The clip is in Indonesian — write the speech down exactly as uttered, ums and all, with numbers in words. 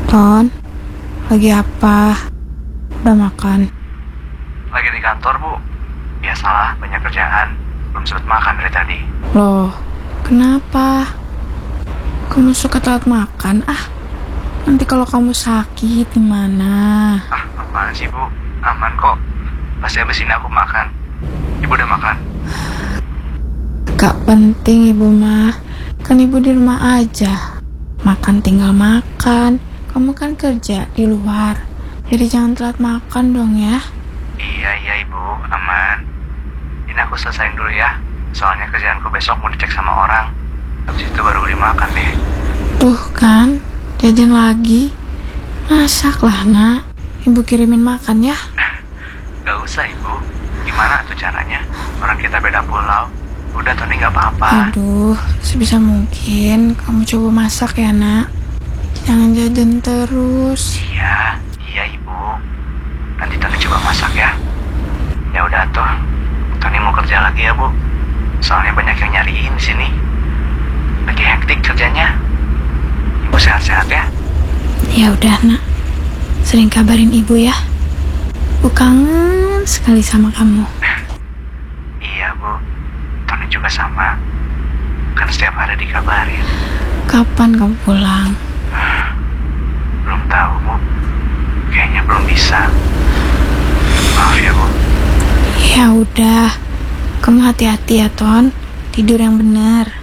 Ton, lagi apa? Udah makan? Lagi di kantor, Bu. Biasalah, banyak kerjaan. Belum sempat makan dari tadi. Loh, kenapa? Kamu suka telat makan? Ah, nanti kalau kamu sakit gimana? Ah, apaan sih, Bu? Aman kok. Pasti habis ini aku makan. Ibu udah makan? Gak penting ibu mah. Kan ibu di rumah aja. Makan tinggal makan. Kamu kan kerja di luar. Jadi jangan telat makan dong ya. Iya, iya, Ibu. Aman. Ini aku selesain dulu ya. Soalnya kerjaanku besok mau dicek sama orang. Habis itu baru dimakan deh. Tuh kan, jajan lagi. Masaklah nak. Ibu kirimin makan ya. Gak usah, Ibu. Gimana tuh caranya? Orang kita beda pulau. Udah, Tony, gak apa-apa. Aduh, sebisa mungkin kamu coba masak ya nak. Jangan jajan terus. Iya, iya, Ibu. Nanti Tony coba masak ya. Ya udah tuh. Tony mau kerja lagi ya, Bu. Soalnya banyak yang nyariin di sini. Lagi hektik kerjanya. Ibu sehat-sehat ya. Ya udah nak. Sering kabarin ibu ya. Ibu kangen sekali sama kamu. Iya, Bu. Tony juga sama. Kan setiap hari dikabarin. Kapan kamu pulang? Belum tahu, Bu. Kayaknya belum bisa. Maaf ya, Bu. Ya udah. Kamu hati-hati ya Ton. Tidur yang benar.